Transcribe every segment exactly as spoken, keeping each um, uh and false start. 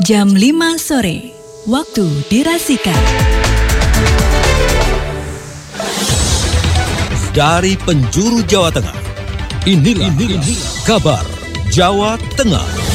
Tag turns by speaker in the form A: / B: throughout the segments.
A: jam lima sore, waktu dirasikan.
B: Dari penjuru Jawa Tengah, inilah, inilah kabar Jawa Tengah.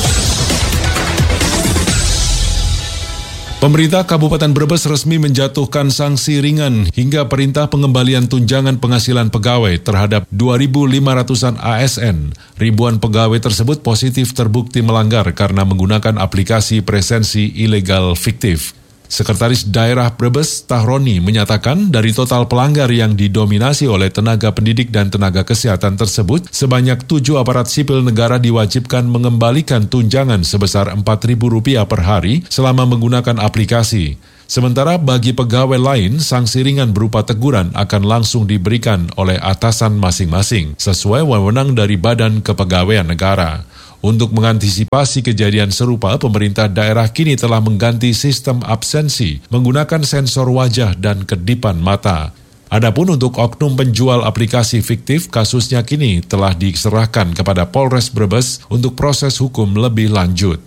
C: Pemerintah Kabupaten Brebes resmi menjatuhkan sanksi ringan hingga perintah pengembalian tunjangan penghasilan pegawai terhadap dua ribu lima ratusan A S N. Ribuan pegawai tersebut positif terbukti melanggar karena menggunakan aplikasi presensi ilegal fiktif. Sekretaris Daerah Brebes, Tahroni, menyatakan dari total pelanggar yang didominasi oleh tenaga pendidik dan tenaga kesehatan tersebut, sebanyak tujuh aparat sipil negara diwajibkan mengembalikan tunjangan sebesar empat ribu rupiah per hari selama menggunakan aplikasi. Sementara bagi pegawai lain, sanksi ringan berupa teguran akan langsung diberikan oleh atasan masing-masing, sesuai wewenang dari Badan Kepegawaian Negara. Untuk mengantisipasi kejadian serupa, pemerintah daerah kini telah mengganti sistem absensi menggunakan sensor wajah dan kedipan mata. Adapun untuk oknum penjual aplikasi fiktif, kasusnya kini telah diserahkan kepada Polres Brebes untuk proses hukum lebih lanjut.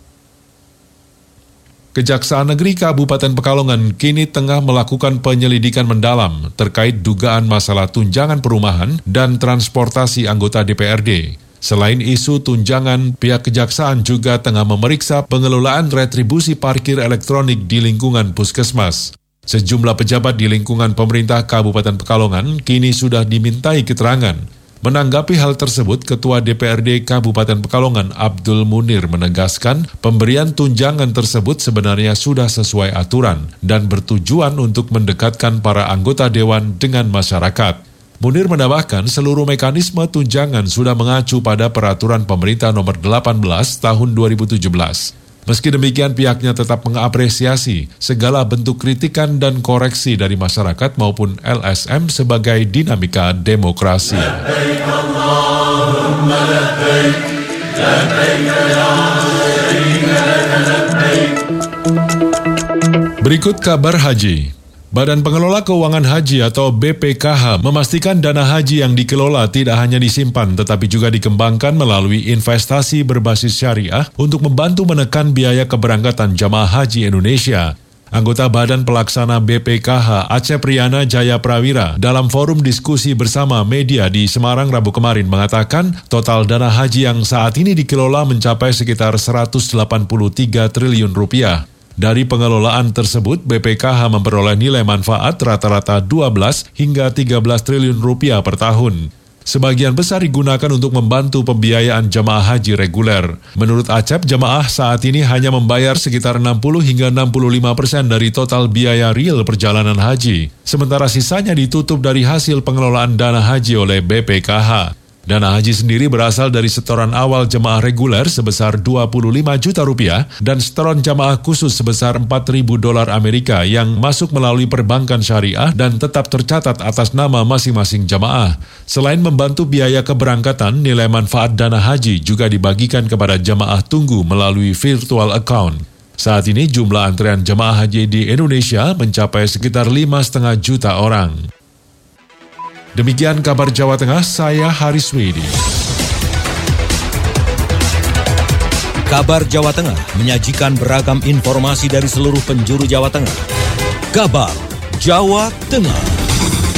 C: Kejaksaan Negeri Kabupaten Pekalongan kini tengah melakukan penyelidikan mendalam terkait dugaan masalah tunjangan perumahan dan transportasi anggota D P R D. Selain isu tunjangan, pihak kejaksaan juga tengah memeriksa pengelolaan retribusi parkir elektronik di lingkungan puskesmas. Sejumlah pejabat di lingkungan pemerintah Kabupaten Pekalongan kini sudah dimintai keterangan. Menanggapi hal tersebut, Ketua D P R D Kabupaten Pekalongan Abdul Munir menegaskan pemberian tunjangan tersebut sebenarnya sudah sesuai aturan dan bertujuan untuk mendekatkan para anggota dewan dengan masyarakat. Munir menambahkan seluruh mekanisme tunjangan sudah mengacu pada peraturan pemerintah nomor delapan belas tahun dua ribu tujuh belas. Meski demikian, pihaknya tetap mengapresiasi segala bentuk kritikan dan koreksi dari masyarakat maupun L S M sebagai dinamika demokrasi. Berikut kabar haji. Badan Pengelola Keuangan Haji atau B P K H memastikan dana haji yang dikelola tidak hanya disimpan tetapi juga dikembangkan melalui investasi berbasis syariah untuk membantu menekan biaya keberangkatan jamaah haji Indonesia. Anggota Badan Pelaksana B P K H Acep Riyana Jaya Prawira dalam forum diskusi bersama media di Semarang Rabu kemarin mengatakan total dana haji yang saat ini dikelola mencapai sekitar seratus delapan puluh tiga triliun rupiah. Dari pengelolaan tersebut, B P K H memperoleh nilai manfaat rata-rata dua belas hingga tiga belas triliun rupiah per tahun. Sebagian besar digunakan untuk membantu pembiayaan jamaah haji reguler. Menurut Acep, jamaah saat ini hanya membayar sekitar enam puluh hingga enam puluh lima persen dari total biaya real perjalanan haji. Sementara sisanya ditutup dari hasil pengelolaan dana haji oleh B P K H. Dana haji sendiri berasal dari setoran awal jemaah reguler sebesar dua puluh lima juta rupiah dan setoran jamaah khusus sebesar empat ribu dolar Amerika yang masuk melalui perbankan syariah dan tetap tercatat atas nama masing-masing jamaah. Selain membantu biaya keberangkatan, nilai manfaat dana haji juga dibagikan kepada jamaah tunggu melalui virtual account. Saat ini jumlah antrean jamaah haji di Indonesia mencapai sekitar lima koma lima juta orang. Demikian kabar Jawa Tengah, saya Haris Widi.
B: Kabar Jawa Tengah menyajikan beragam informasi dari seluruh penjuru Jawa Tengah. Kabar Jawa Tengah.